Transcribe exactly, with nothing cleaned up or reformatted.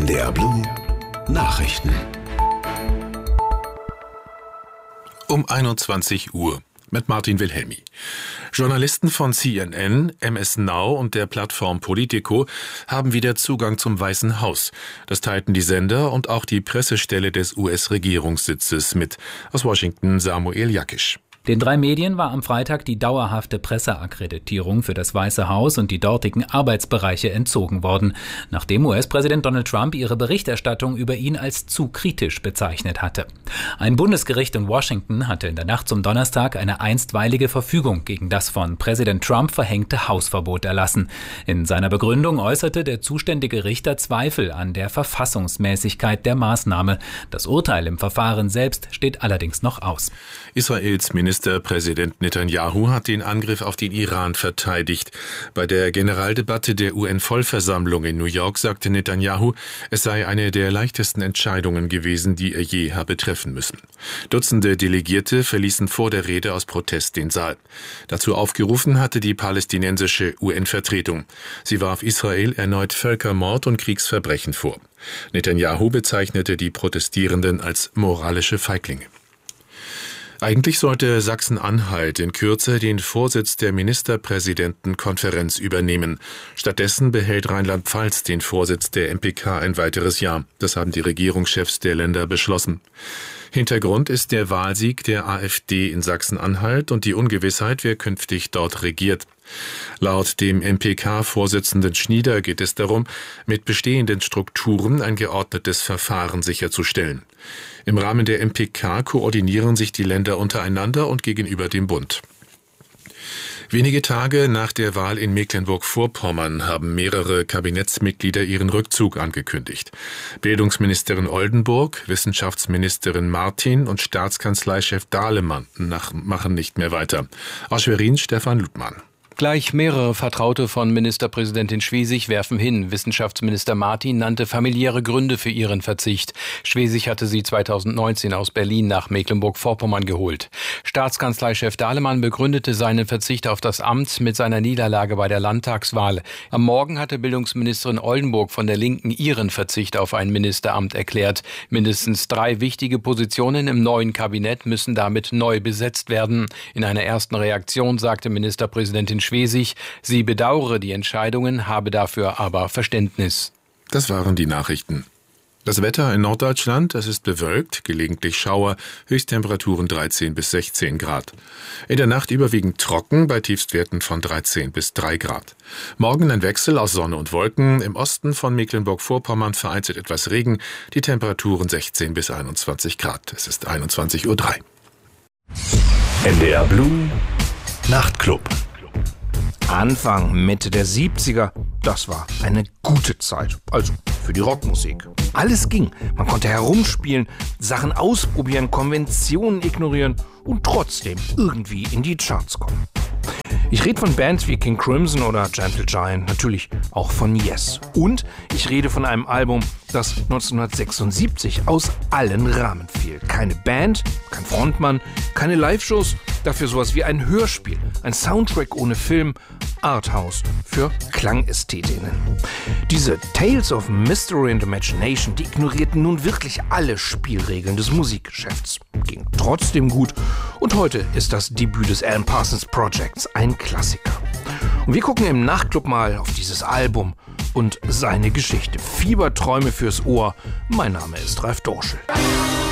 N D R Blue Nachrichten. Um einundzwanzig Uhr mit Martin Wilhelmi. Journalisten von C N N, M S Now und der Plattform Politico haben wieder Zugang zum Weißen Haus. Das teilten die Sender und auch die Pressestelle des U S-Regierungssitzes mit. Aus Washington Samuel Jakisch. Den drei Medien war am Freitag die dauerhafte Presseakkreditierung für das Weiße Haus und die dortigen Arbeitsbereiche entzogen worden, nachdem U S-Präsident Donald Trump ihre Berichterstattung über ihn als zu kritisch bezeichnet hatte. Ein Bundesgericht in Washington hatte in der Nacht zum Donnerstag eine einstweilige Verfügung gegen das von Präsident Trump verhängte Hausverbot erlassen. In seiner Begründung äußerte der zuständige Richter Zweifel an der Verfassungsmäßigkeit der Maßnahme. Das Urteil im Verfahren selbst steht allerdings noch aus. Israels Ministerpräsident Netanyahu hat den Angriff auf den Iran verteidigt. Bei der Generaldebatte der U N-Vollversammlung in New York sagte Netanyahu, es sei eine der leichtesten Entscheidungen gewesen, die er je habe treffen müssen. Dutzende Delegierte verließen vor der Rede aus Protest den Saal. Dazu aufgerufen hatte die palästinensische U N-Vertretung. Sie warf Israel erneut Völkermord und Kriegsverbrechen vor. Netanyahu bezeichnete die Protestierenden als moralische Feiglinge. Eigentlich sollte Sachsen-Anhalt in Kürze den Vorsitz der Ministerpräsidentenkonferenz übernehmen. Stattdessen behält Rheinland-Pfalz den Vorsitz der M P K ein weiteres Jahr. Das haben die Regierungschefs der Länder beschlossen. Hintergrund ist der Wahlsieg der AfD in Sachsen-Anhalt und die Ungewissheit, wer künftig dort regiert. Laut dem M P K-Vorsitzenden Schnieder geht es darum, mit bestehenden Strukturen ein geordnetes Verfahren sicherzustellen. Im Rahmen der M P K koordinieren sich die Länder untereinander und gegenüber dem Bund. Wenige Tage nach der Wahl in Mecklenburg-Vorpommern haben mehrere Kabinettsmitglieder ihren Rückzug angekündigt. Bildungsministerin Oldenburg, Wissenschaftsministerin Martin und Staatskanzleichef Dahlemann machen nicht mehr weiter. Aus Schwerin Stefan Ludmann. Gleich mehrere Vertraute von Ministerpräsidentin Schwesig werfen hin. Wissenschaftsminister Martin nannte familiäre Gründe für ihren Verzicht. Schwesig hatte sie zweitausendneunzehn aus Berlin nach Mecklenburg-Vorpommern geholt. Staatskanzleichef Dahlemann begründete seinen Verzicht auf das Amt mit seiner Niederlage bei der Landtagswahl. Am Morgen hatte Bildungsministerin Oldenburg von der Linken ihren Verzicht auf ein Ministeramt erklärt. Mindestens drei wichtige Positionen im neuen Kabinett müssen damit neu besetzt werden. In einer ersten Reaktion sagte Ministerpräsidentin Schwesig, sie bedauere die Entscheidungen, habe dafür aber Verständnis. Das waren die Nachrichten. Das Wetter in Norddeutschland, es ist bewölkt, gelegentlich Schauer, Höchsttemperaturen dreizehn bis sechzehn Grad. In der Nacht überwiegend trocken, bei Tiefstwerten von dreizehn bis drei Grad. Morgen ein Wechsel aus Sonne und Wolken, im Osten von Mecklenburg-Vorpommern vereinzelt etwas Regen, die Temperaturen sechzehn bis einundzwanzig Grad. Es ist einundzwanzig Uhr drei. N D R Blue Nachtclub. Anfang, Mitte der siebziger, das war eine gute Zeit, also für die Rockmusik. Alles ging, man konnte herumspielen, Sachen ausprobieren, Konventionen ignorieren und trotzdem irgendwie in die Charts kommen. Ich rede von Bands wie King Crimson oder Gentle Giant, natürlich auch von Yes. Und ich rede von einem Album, das neunzehnhundertsechsundsiebzig aus allen Rahmen fiel. Keine Band, kein Frontmann, keine Live-Shows, dafür sowas wie ein Hörspiel, ein Soundtrack ohne Film, Arthouse für Klangästhetinnen. Diese Tales of Mystery and Imagination, die ignorierten nun wirklich alle Spielregeln des Musikgeschäfts. Ging trotzdem gut und heute ist das Debüt des Alan Parsons Projects ein Klassiker. Und wir gucken im Nachtclub mal auf dieses Album und seine Geschichte. Fieberträume fürs Ohr. Mein Name ist Ralf Dorschel.